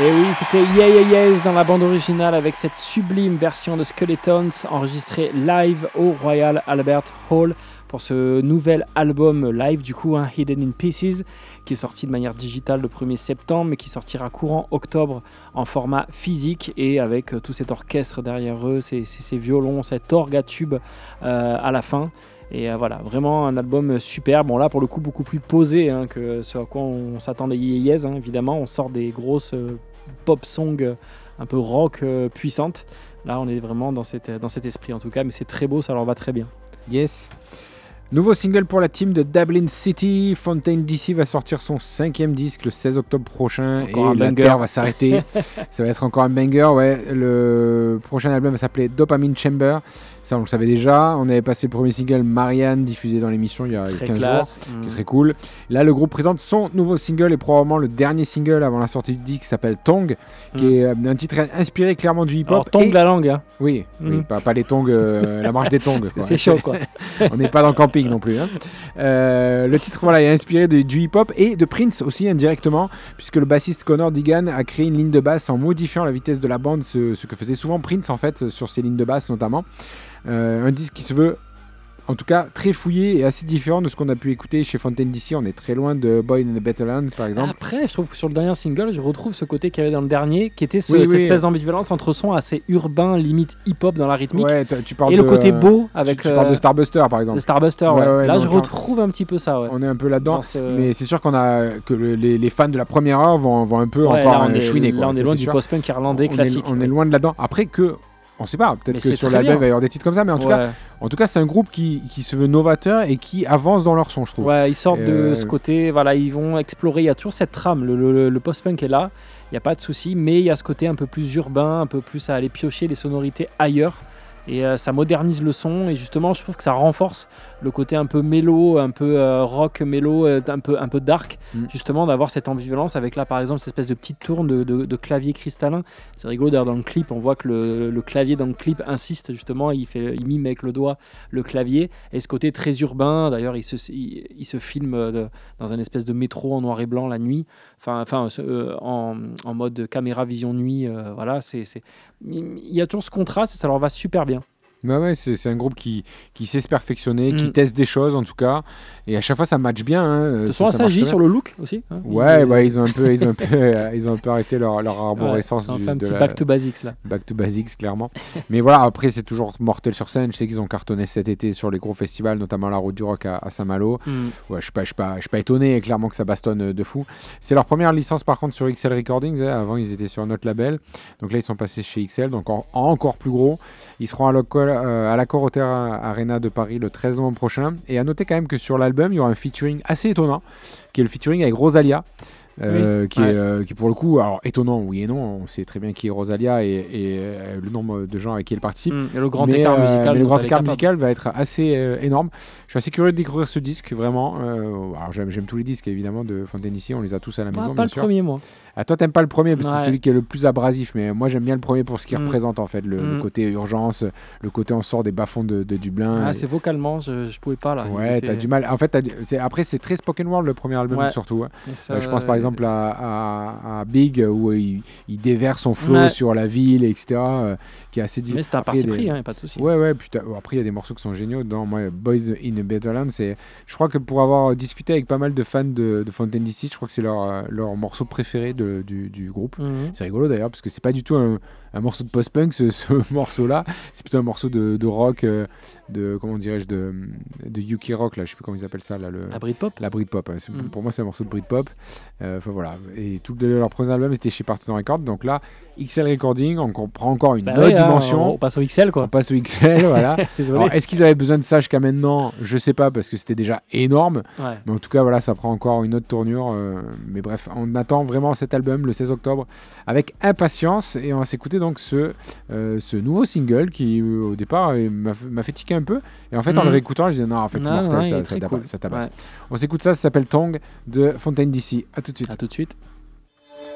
Et oui, c'était Yeah Yeah Yeahs dans la bande originale avec cette sublime version de Skeletons enregistrée live au Royal Albert Hall pour ce nouvel album live du coup, Hidden in Pieces, qui est sorti de manière digitale le 1er septembre mais qui sortira courant octobre en format physique et avec tout cet orchestre derrière eux, ces violons, cet orgue à tube à la fin. Et voilà, vraiment un album super. Bon là pour le coup beaucoup plus posé que ce à quoi on s'attendait Yes, évidemment. On sort des grosses pop songs un peu rock puissantes. Là on est vraiment dans cet esprit en tout cas, mais c'est très beau, ça leur va très bien. Yes. Nouveau single pour la team de Dublin City. Fontaine DC va sortir son 5e disque le 16 octobre prochain. Encore et la Terre va s'arrêter. Ça va être encore un banger. Ouais. Le prochain album va s'appeler Dopamine Chamber. Ça, on le savait déjà. On avait passé le premier single Marianne, diffusé dans l'émission il y a 15 jours, qui est très cool. Là, le groupe présente son nouveau single et probablement le dernier single avant la sortie du disque qui s'appelle Tongue, qui est un titre inspiré clairement du hip-hop. Alors, Tongue, la langue. Oui, pas les tongs, la marche des tongs. Quoi. C'est chaud, quoi. On n'est pas dans le camping non plus. Le titre est inspiré du hip-hop et de Prince aussi indirectement, puisque le bassiste Connor Digan a créé une ligne de basse en modifiant la vitesse de la bande, ce que faisait souvent Prince en fait sur ses lignes de basse notamment. Un disque qui se veut en tout cas très fouillé et assez différent de ce qu'on a pu écouter chez Fontaine DC. On est très loin de Boy in the Better Land par exemple. Après je trouve que sur le dernier single je retrouve ce côté qu'il y avait dans le dernier qui était cette espèce d'ambivalence entre son assez urbain limite hip-hop dans la rythmique tu parles et le côté beau avec tu parles de Starbuster par exemple. De Starbuster là je retrouve un petit peu ça on est un peu là-dedans mais c'est sûr que les fans de la première heure vont un peu encore chouiner. Là on est loin du post-punk irlandais classique. On est loin de là-dedans. Après que on sait pas, peut-être que sur l'album il va y avoir des titres comme ça, mais en tout cas c'est un groupe qui se veut novateur et qui avance dans leur son, je trouve. Ouais, ils sortent de ce côté, voilà, ils vont explorer, il y a toujours cette trame, le post-punk est là, il n'y a pas de souci, mais il y a ce côté un peu plus urbain, un peu plus à aller piocher les sonorités ailleurs. Et ça modernise le son et justement je trouve que ça renforce le côté un peu mélo, un peu rock mélo, un peu dark, justement d'avoir cette ambivalence avec là par exemple cette espèce de petite tourne de clavier cristallin. C'est rigolo d'ailleurs dans le clip, on voit que le clavier dans le clip insiste justement, il mime avec le doigt le clavier et ce côté très urbain, d'ailleurs il se filme dans un espèce de métro en noir et blanc la nuit, en mode caméra vision nuit, voilà, il y a toujours ce contraste et ça leur va super bien. Bah ouais, c'est un groupe qui sait se perfectionner, qui teste des choses en tout cas, et à chaque fois ça match bien. Ça s'agit sur le look aussi. Ils ont un peu arrêté leur arborescence. Un petit back to basics là. Back to basics clairement. Mais voilà, après c'est toujours mortel sur scène. Je sais qu'ils ont cartonné cet été sur les gros festivals, notamment la Route du Rock à Saint-Malo. Ouais, je suis pas étonné clairement que ça bastonne de fou. C'est leur première licence par contre sur XL Recordings. Avant ils étaient sur notre label, donc là ils sont passés chez XL, donc encore plus gros. Ils seront à l'Accor Hotel Arena de Paris le 13 novembre prochain. Et à noter quand même que sur l'album, il y aura un featuring assez étonnant, qui est le featuring avec Rosalia. Qui pour le coup, alors étonnant oui et non, on sait très bien qui est Rosalia et le nombre de gens avec qui elle participe, et le grand écart musical, le grand écart musical va être assez énorme. Je suis assez curieux de découvrir ce disque vraiment. Alors j'aime tous les disques évidemment de Fontaine ici, on les a tous à la maison pas bien le sûr. Premier moi. Toi t'aimes pas le premier parce que c'est celui qui est le plus abrasif, mais moi j'aime bien le premier pour ce qu'il représente en fait, le côté urgence, le côté on sort des bas-fonds de Dublin. C'est vocalement, je pouvais pas là. Ouais, t'as du mal. En fait, après c'est très spoken word le premier album surtout. Je pense par exemple à Big où il déverse son flow sur la ville, etc. Qui est assez mais c'est un parti pris, pas de souci. Ouais, puis après il y a des morceaux qui sont géniaux. Dans moi, Boys in a Better Land, je crois que pour avoir discuté avec pas mal de fans de Fontaine DC, je crois que c'est leur morceau préféré du groupe. C'est rigolo d'ailleurs parce que c'est pas du tout un morceau de post-punk ce morceau-là, c'est plutôt un morceau de rock, comment dirais-je, de Yuki Rock là, je sais plus comment ils appellent ça là, la Britpop. La Britpop. Pour moi c'est un morceau de Britpop. Voilà. Et tout leur premier album était chez Partisan Records, donc là XL Recording, on prend encore une autre dimension. On passe au XL quoi. On passe au XL, voilà. Alors, est-ce qu'ils avaient besoin de ça jusqu'à maintenant ? Je sais pas parce que c'était déjà énorme. Mais en tout cas voilà, ça prend encore une autre tournure. Mais bref, on attend vraiment cet album le 16 octobre avec impatience et on va s'écouter donc ce nouveau single qui au départ m'a fait tiquer un peu et en fait en le réécoutant je disais non en fait c'est mortel, ça tabasse. On s'écoute ça s'appelle Tongue de Fontaine DC. À tout de suite.